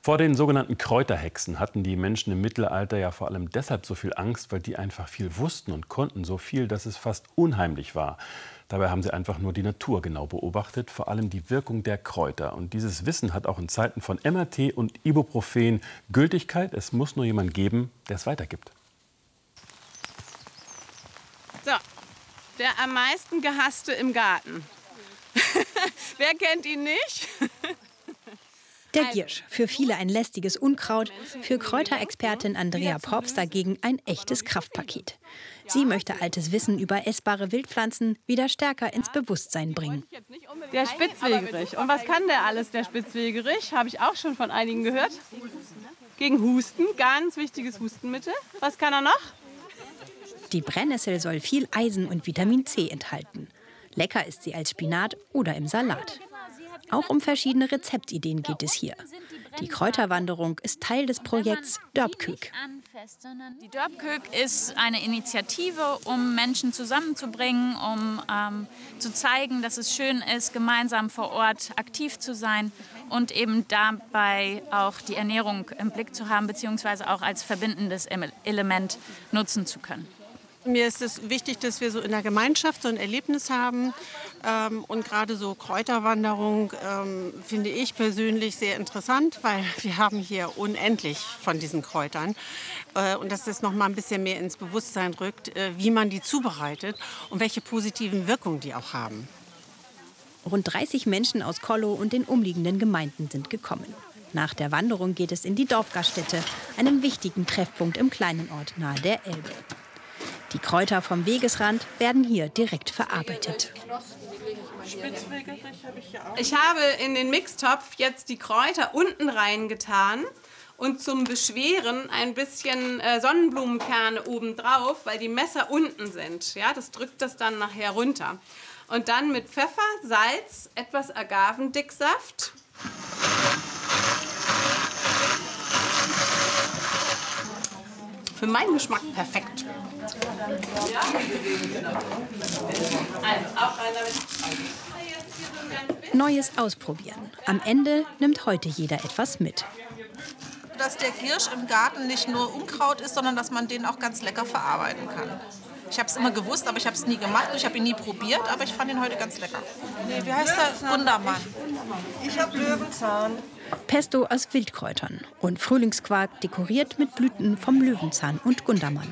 Vor den sogenannten Kräuterhexen hatten die Menschen im Mittelalter ja vor allem deshalb so viel Angst, weil die einfach viel wussten und konnten so viel, dass es fast unheimlich war. Dabei haben sie einfach nur die Natur genau beobachtet, vor allem die Wirkung der Kräuter. Und dieses Wissen hat auch in Zeiten von MRT und Ibuprofen Gültigkeit. Es muss nur jemand geben, der es weitergibt. So, der am meisten gehasste im Garten. Wer kennt ihn nicht? Der Giersch, für viele ein lästiges Unkraut, für Kräuterexpertin Andrea Probst dagegen ein echtes Kraftpaket. Sie möchte altes Wissen über essbare Wildpflanzen wieder stärker ins Bewusstsein bringen. Der Spitzwegerich. Und was kann der alles, der Spitzwegerich? Habe ich auch schon von einigen gehört. Gegen Husten, ganz wichtiges Hustenmittel. Was kann er noch? Die Brennnessel soll viel Eisen und Vitamin C enthalten. Lecker ist sie als Spinat oder im Salat. Auch um verschiedene Rezeptideen geht es hier. Die Kräuterwanderung ist Teil des Projekts Dörpkök. Die Dörpkök ist eine Initiative, um Menschen zusammenzubringen, um zu zeigen, dass es schön ist, gemeinsam vor Ort aktiv zu sein und eben dabei auch die Ernährung im Blick zu haben, beziehungsweise auch als verbindendes Element nutzen zu können. Mir ist es wichtig, dass wir so in der Gemeinschaft so ein Erlebnis haben. Und gerade so Kräuterwanderung finde ich persönlich sehr interessant, weil wir haben hier unendlich von diesen Kräutern. Und dass das noch mal ein bisschen mehr ins Bewusstsein rückt, wie man die zubereitet und welche positiven Wirkungen die auch haben. Rund 30 Menschen aus Kollow und den umliegenden Gemeinden sind gekommen. Nach der Wanderung geht es in die Dorfgaststätte, einem wichtigen Treffpunkt im kleinen Ort nahe der Elbe. Die Kräuter vom Wegesrand werden hier direkt verarbeitet. Ich habe in den Mixtopf jetzt die Kräuter unten reingetan und zum Beschweren ein bisschen Sonnenblumenkerne oben drauf, weil die Messer unten sind. Ja, das drückt das dann nachher runter. Und dann mit Pfeffer, Salz, etwas Agavendicksaft. Für meinen Geschmack perfekt. Neues ausprobieren. Am Ende nimmt heute jeder etwas mit. Dass der Giersch im Garten nicht nur Unkraut ist, sondern dass man den auch ganz lecker verarbeiten kann. Ich habe es immer gewusst, aber ich habe es nie gemacht. Ich habe ihn nie probiert, aber ich fand ihn heute ganz lecker. Nee, wie heißt der? Gundermann. Ich habe Löwenzahn. Pesto aus Wildkräutern und Frühlingsquark dekoriert mit Blüten vom Löwenzahn und Gundermann.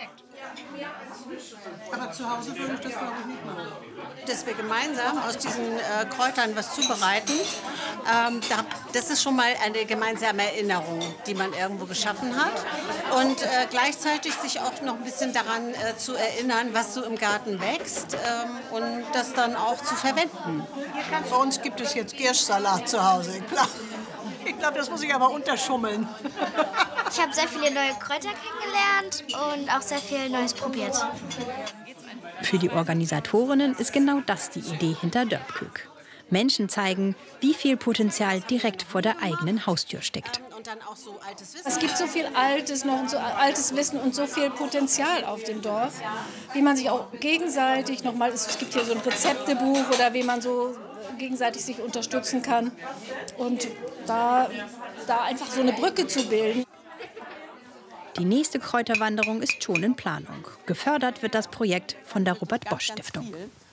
Aber zu Hause würde ich das, glaube ich, nicht machen. Dass wir gemeinsam aus diesen Kräutern was zubereiten, das ist schon mal eine gemeinsame Erinnerung, die man irgendwo geschaffen hat. Und gleichzeitig sich auch noch ein bisschen daran zu erinnern, was so im Garten wächst und das dann auch zu verwenden. Bei uns gibt es jetzt Gierschsalat zu Hause, klar. Ich glaube, das muss ich aber unterschummeln. Ich habe sehr viele neue Kräuter kennengelernt und auch sehr viel Neues probiert. Für die Organisatorinnen ist genau das die Idee hinter Dörpkök. Menschen zeigen, wie viel Potenzial direkt vor der eigenen Haustür steckt. Es gibt so viel Altes noch und so altes Wissen und so viel Potenzial auf dem Dorf, wie man sich auch gegenseitig nochmal, es gibt hier so ein Rezeptebuch oder wie man so gegenseitig sich unterstützen kann und da einfach so eine Brücke zu bilden. Die nächste Kräuterwanderung ist schon in Planung. Gefördert wird das Projekt von der Robert-Bosch-Stiftung.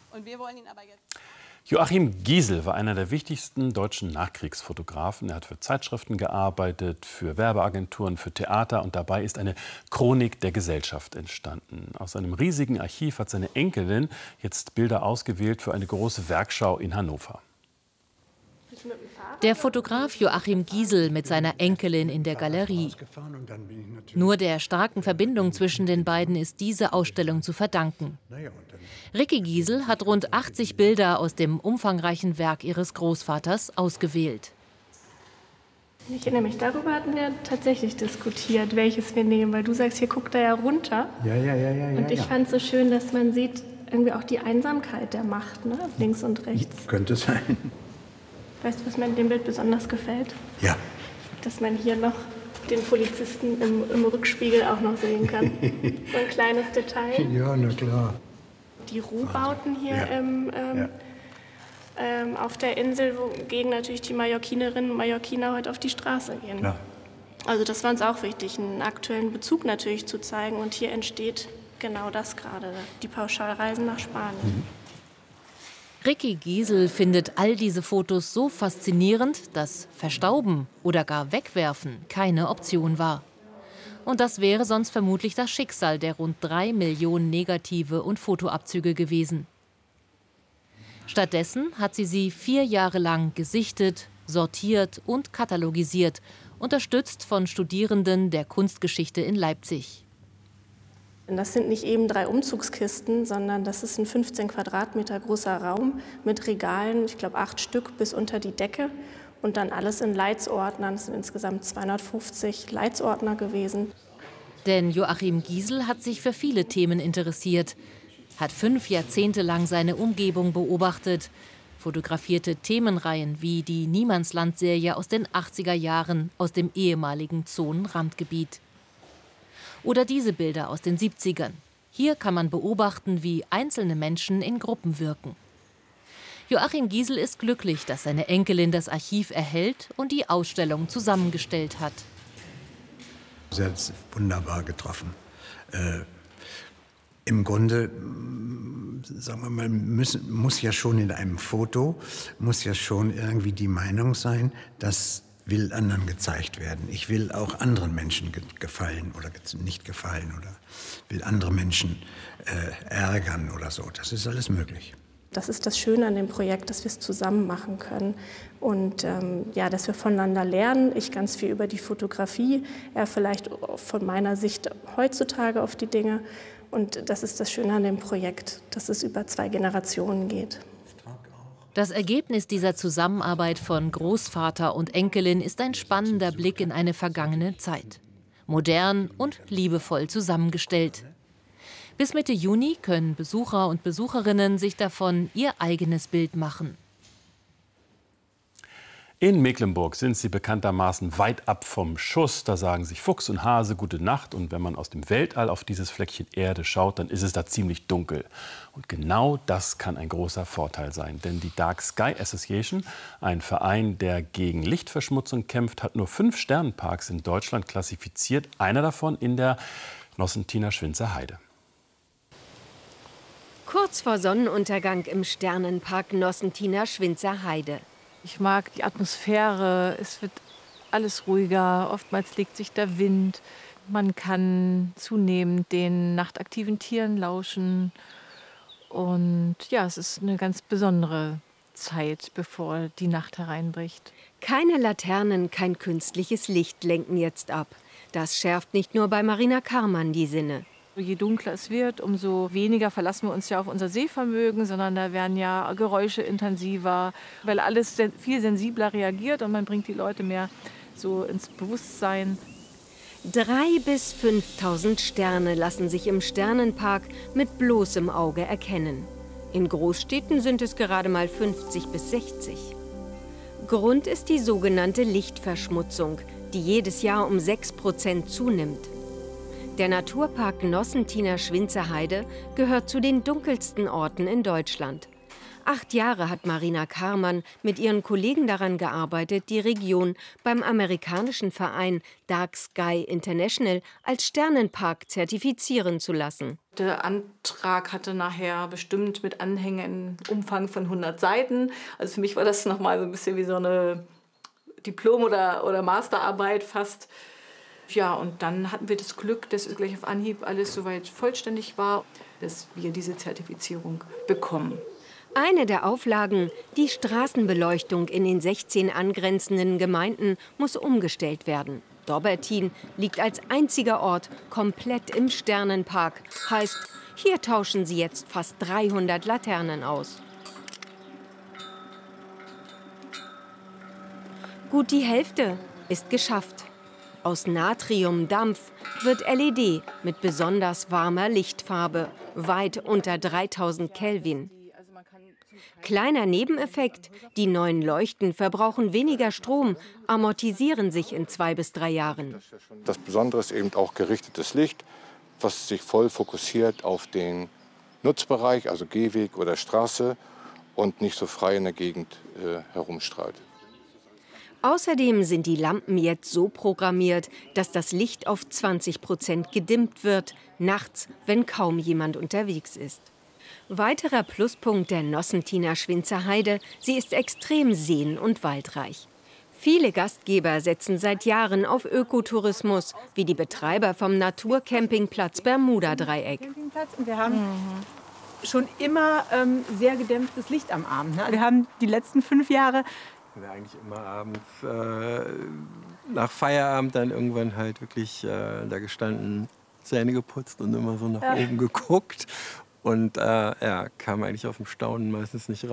Joachim Giesel war einer der wichtigsten deutschen Nachkriegsfotografen. Er hat für Zeitschriften gearbeitet, für Werbeagenturen, für Theater. Und dabei ist eine Chronik der Gesellschaft entstanden. Aus einem riesigen Archiv hat seine Enkelin jetzt Bilder ausgewählt für eine große Werkschau in Hannover. Der Fotograf Joachim Giesel mit seiner Enkelin in der Galerie. Nur der starken Verbindung zwischen den beiden ist diese Ausstellung zu verdanken. Ricky Giesel hat rund 80 Bilder aus dem umfangreichen Werk ihres Großvaters ausgewählt. Ich erinnere mich, darüber hatten wir tatsächlich diskutiert, welches wir nehmen, weil du sagst, hier guckt er ja runter. Ja. Und ich fand es so schön, dass man sieht irgendwie auch die Einsamkeit der Macht, ne? Links und rechts. Könnte sein. Weißt du, was mir an dem Bild besonders gefällt? Ja. Dass man hier noch den Polizisten im Rückspiegel auch noch sehen kann. So ein kleines Detail. Ja, na klar. Die Ruhbauten hier auf der Insel, wogegen natürlich die Mallorquinerinnen und Mallorquiner heute auf die Straße gehen. Klar. Also das war uns auch wichtig, einen aktuellen Bezug natürlich zu zeigen. Und hier entsteht genau das gerade, die Pauschalreisen nach Spanien. Ricky Giesel findet all diese Fotos so faszinierend, dass Verstauben oder gar Wegwerfen keine Option war. Und das wäre sonst vermutlich das Schicksal der rund 3 Millionen Negative und Fotoabzüge gewesen. Stattdessen hat sie 4 Jahre lang gesichtet, sortiert und katalogisiert, unterstützt von Studierenden der Kunstgeschichte in Leipzig. Das sind nicht eben 3 Umzugskisten, sondern das ist ein 15 Quadratmeter großer Raum mit Regalen, ich glaube 8 Stück bis unter die Decke und dann alles in Leitsordnern. Es sind insgesamt 250 Leitsordner gewesen. Denn Joachim Giesel hat sich für viele Themen interessiert, hat 5 Jahrzehnte lang seine Umgebung beobachtet, fotografierte Themenreihen wie die Niemandsland-Serie aus den 80er Jahren aus dem ehemaligen Zonenrandgebiet. Oder diese Bilder aus den 70ern. Hier kann man beobachten, wie einzelne Menschen in Gruppen wirken. Joachim Giesel ist glücklich, dass seine Enkelin das Archiv erhält und die Ausstellung zusammengestellt hat. Sie hat es wunderbar getroffen. Im Grunde, sagen wir mal, muss ja schon in einem Foto, muss ja schon irgendwie die Meinung sein, dass will anderen gezeigt werden. Ich will auch anderen Menschen gefallen oder nicht gefallen oder will andere Menschen ärgern oder so. Das ist alles möglich. Das ist das Schöne an dem Projekt, dass wir es zusammen machen können und dass wir voneinander lernen. Ich ganz viel über die Fotografie, er vielleicht von meiner Sicht heutzutage auf die Dinge. Und das ist das Schöne an dem Projekt, dass es über 2 Generationen geht. Das Ergebnis dieser Zusammenarbeit von Großvater und Enkelin ist ein spannender Blick in eine vergangene Zeit. Modern und liebevoll zusammengestellt. Bis Mitte Juni können Besucher und Besucherinnen sich davon ihr eigenes Bild machen. In Mecklenburg sind sie bekanntermaßen weit ab vom Schuss. Da sagen sich Fuchs und Hase gute Nacht. Und wenn man aus dem Weltall auf dieses Fleckchen Erde schaut, dann ist es da ziemlich dunkel. Und genau das kann ein großer Vorteil sein. Denn die Dark Sky Association, ein Verein, der gegen Lichtverschmutzung kämpft, hat nur 5 Sternenparks in Deutschland klassifiziert. Einer davon in der Nossentiner-Schwinzer Heide. Kurz vor Sonnenuntergang im Sternenpark Nossentiner-Schwinzer Heide. Ich mag die Atmosphäre, es wird alles ruhiger, oftmals legt sich der Wind. Man kann zunehmend den nachtaktiven Tieren lauschen. Und ja, es ist eine ganz besondere Zeit, bevor die Nacht hereinbricht. Keine Laternen, kein künstliches Licht lenken jetzt ab. Das schärft nicht nur bei Marina Karmann die Sinne. Je dunkler es wird, umso weniger verlassen wir uns ja auf unser Sehvermögen, sondern da werden ja Geräusche intensiver, weil alles viel sensibler reagiert und man bringt die Leute mehr so ins Bewusstsein. 3.000 bis 5.000 Sterne lassen sich im Sternenpark mit bloßem Auge erkennen. In Großstädten sind es gerade mal 50 bis 60. Grund ist die sogenannte Lichtverschmutzung, die jedes Jahr um 6% zunimmt. Der Naturpark Nossentiner-Schwinzer Heide gehört zu den dunkelsten Orten in Deutschland. 8 Jahre hat Marina Karmann mit ihren Kollegen daran gearbeitet, die Region beim amerikanischen Verein Dark Sky International als Sternenpark zertifizieren zu lassen. Der Antrag hatte nachher bestimmt mit Anhängen einen Umfang von 100 Seiten. Also für mich war das nochmal so ein bisschen wie so eine Diplom- oder Masterarbeit fast. Ja, und dann hatten wir das Glück, dass gleich auf Anhieb alles soweit vollständig war, dass wir diese Zertifizierung bekommen. Eine der Auflagen, die Straßenbeleuchtung in den 16 angrenzenden Gemeinden muss umgestellt werden. Dobbertin liegt als einziger Ort komplett im Sternenpark. Heißt, hier tauschen sie jetzt fast 300 Laternen aus. Gut die Hälfte ist geschafft. Aus Natriumdampf wird LED mit besonders warmer Lichtfarbe, weit unter 3000 Kelvin. Kleiner Nebeneffekt, die neuen Leuchten verbrauchen weniger Strom, amortisieren sich in 2 bis 3 Jahren. Das Besondere ist eben auch gerichtetes Licht, was sich voll fokussiert auf den Nutzbereich, also Gehweg oder Straße. und nicht so frei in der Gegend herumstrahlt. Außerdem sind die Lampen jetzt so programmiert, dass das Licht auf 20% gedimmt wird, nachts, wenn kaum jemand unterwegs ist. Weiterer Pluspunkt der Nossentiner Schwinzer Heide, sie ist extrem seen- und waldreich. Viele Gastgeber setzen seit Jahren auf Ökotourismus, wie die Betreiber vom Naturcampingplatz Bermuda-Dreieck. Wir haben schon immer sehr gedämpftes Licht am Abend. Ne? Wir haben die letzten 5 Jahre eigentlich immer abends nach Feierabend dann irgendwann halt wirklich da gestanden, Zähne geputzt und immer so nach oben geguckt. Und kam eigentlich auf dem Staunen meistens nicht raus.